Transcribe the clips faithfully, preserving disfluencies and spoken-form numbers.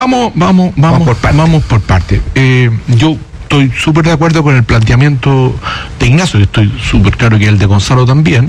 Vamos, vamos, vamos, vamos por parte. Vamos por parte. Eh, yo estoy súper de acuerdo con el planteamiento de Ignacio, y estoy súper claro que el de Gonzalo también.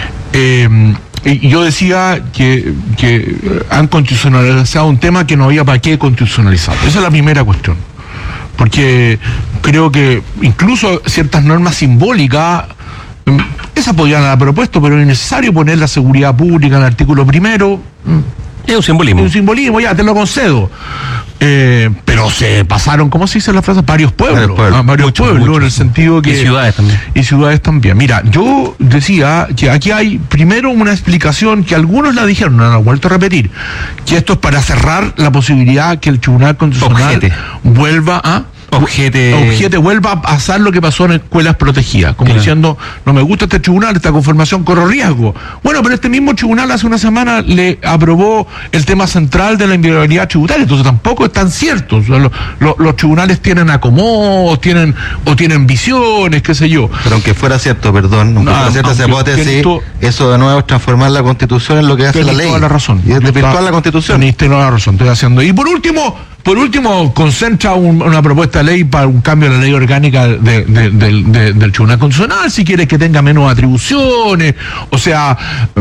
Eh, y yo decía que, que han constitucionalizado un tema que no había para qué constitucionalizar. Esa es la primera cuestión. Porque creo que incluso ciertas normas simbólicas, esas podrían haber propuesto, pero es necesario poner la seguridad pública en el artículo primero. Es un simbolismo. Es un simbolismo, ya, te lo concedo. Eh, pero se pasaron, ¿cómo se dice la frase? Varios pueblos. Varios pueblos, ah, varios muchos, pueblos muchos, en el sentido que... Y ciudades también. Y ciudades también. Mira, yo decía que aquí hay primero una explicación que algunos la dijeron, no la han vuelto a repetir, que esto es para cerrar la posibilidad que el Tribunal Constitucional Objete. vuelva a... Objete. Objete vuelva a pasar lo que pasó en escuelas protegidas, como claro. diciendo, no me gusta este tribunal, esta conformación corre riesgo. Bueno, pero este mismo tribunal hace una semana le aprobó el tema central de la inviolabilidad tributaria, entonces tampoco es tan cierto. O sea, lo, lo, los tribunales tienen acomodos, tienen, o tienen visiones, qué sé yo. Pero aunque fuera cierto, perdón, aunque no, fuera cierta esa hipótesis, eso de nuevo es transformar la Constitución en lo que hace la ley. Toda la razón. Y es desvirtuar la Constitución. Tenés toda la razón, estoy haciendo. Y por último, por último, concentra un, una propuesta de ley para un cambio de la ley orgánica de, de, de, de, del Tribunal Constitucional, si quieres que tenga menos atribuciones, o sea,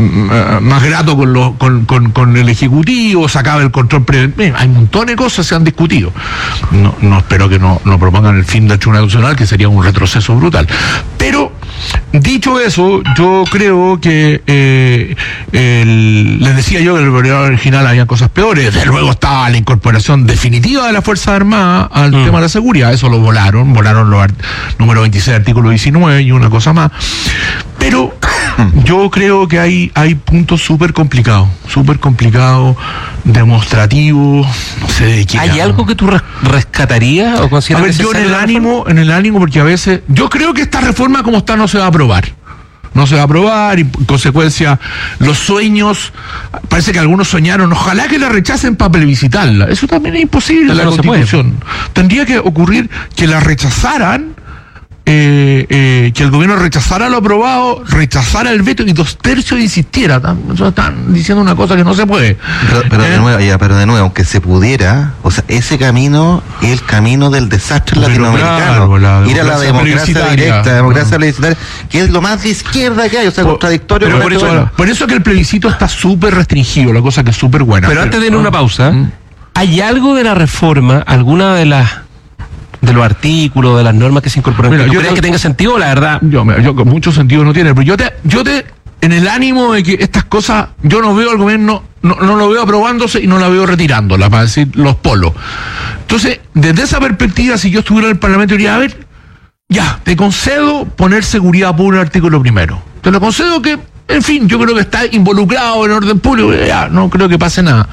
más grato con, los, con, con, con el Ejecutivo, se acaba el control preventivo. Hay montones de cosas que se han discutido. No, no espero que no, no propongan el fin del Tribunal Constitucional, que sería un retroceso brutal. Pero, dicho eso, yo creo que eh, el, les decía yo que en el programa original había cosas peores. Desde luego estaba la incorporación definitiva de las Fuerzas Armadas al mm. tema de la seguridad. Eso lo volaron, volaron los art- número veintiséis, artículo diecinueve y una cosa más. Pero yo creo que hay, hay puntos súper complicados, súper complicados, demostrativos, no sé de qué. ¿Hay era. algo que tú res- rescatarías o consideras? A ver, yo en el ánimo, en el ánimo, porque a veces, yo creo que esta reforma como está no se va a aprobar. No se va a aprobar y en consecuencia los sueños, parece que algunos soñaron, ojalá que la rechacen para plebiscitarla. Eso también es imposible en la no Constitución. Tendría que ocurrir que la rechazaran, eh, eh, que el gobierno rechazara lo aprobado, rechazara el veto y dos tercios insistiera. Están, están diciendo una cosa que no se puede. Pero, pero, eh, de nuevo, ya, pero de nuevo, aunque se pudiera, o sea, ese camino es el camino del desastre pero latinoamericano. Claro, ir a la democracia directa, democracia plebiscitaria, que es lo más de izquierda que hay, o sea, por, contradictorio. Pero por, eso, bueno. por eso que el plebiscito está súper restringido, la cosa que es súper buena. Pero, pero antes de ir a una pausa, ¿Mm? ¿hay algo de la reforma, alguna de las de los artículos, de las normas que se incorporan? Mira, ¿Tú yo crees te, que tenga sentido, la verdad? Yo, yo con mucho sentido no tiene, pero yo te, yo te, en el ánimo de que estas cosas, yo no veo al gobierno, no, no lo veo aprobándose y no la veo retirándola, para decir los polos. Entonces, desde esa perspectiva, si yo estuviera en el Parlamento, diría, a ver, ya, te concedo poner seguridad pública en el artículo primero. Te lo concedo que, en fin, yo creo que está involucrado en orden público, ya, no creo que pase nada.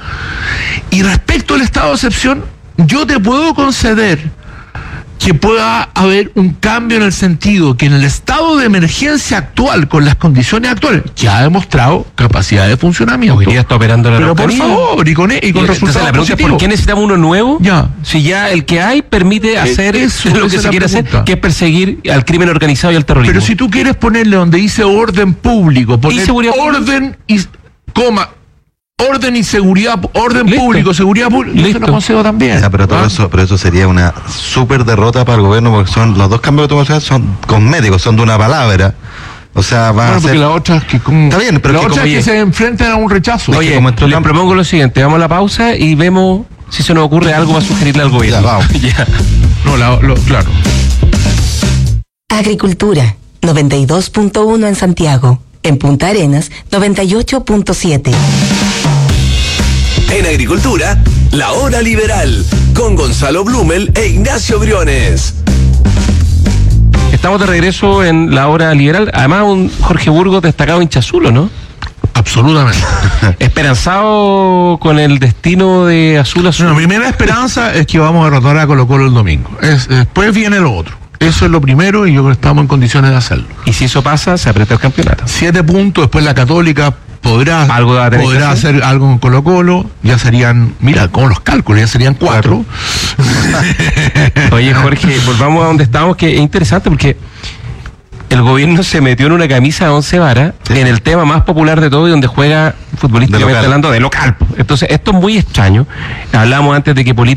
Y respecto al estado de excepción, yo te puedo conceder que pueda haber un cambio en el sentido que en el estado de emergencia actual, con las condiciones actuales, ya ha demostrado capacidad de funcionamiento. Hoy día está operando la Pero por favor, y con, y con resultados la pregunta es, ¿por qué necesitamos uno nuevo? Ya. Si ya el que hay permite hacer eso, lo que se quiere hacer, que es perseguir al crimen organizado y al terrorismo. Pero si tú quieres ponerle donde dice orden público, poner ¿Y orden y coma orden y seguridad, orden Listo. público, seguridad pública, yo se lo concedo también. Ya, pero todo ¿Ah? eso, pero eso sería una súper derrota para el gobierno, porque son los dos cambios que tú mencionas son cosméticos, son de una palabra. O sea, va bueno, a ser... porque la otra es que como, Está bien, pero la que otra como es que se enfrentan a un rechazo. Oye, como les tan... propongo lo siguiente, vamos a la pausa y vemos si se nos ocurre algo para sugerirle al gobierno. Ya, vamos. ya. No, la, lo, claro. Agricultura, noventa y dos punto uno en Santiago. En Punta Arenas, noventa y ocho punto siete. En Agricultura, La Hora Liberal, con Gonzalo Blumel e Ignacio Briones. Estamos de regreso en La Hora Liberal. Además, un Jorge Burgos destacado hinchazulo, ¿no? Absolutamente. Esperanzado con el destino de Azul Azul. No, mi primera esperanza es que vamos a derrotar a Colo Colo el domingo. Es, después viene lo otro. Eso es lo primero y yo creo que estamos en condiciones de hacerlo. Y si eso pasa, se aprieta el campeonato. Siete puntos, después la Católica podrá, ¿Algo podrá hacer? hacer algo con Colo Colo, ya serían, mira, con los cálculos, ya serían cuatro. Oye, Jorge, volvamos a donde estábamos, que es interesante porque el gobierno se metió en una camisa de once varas sí. en el tema más popular de todo y donde juega futbolísticamente hablando de local. Entonces, esto es muy extraño. Hablamos antes de que políticamente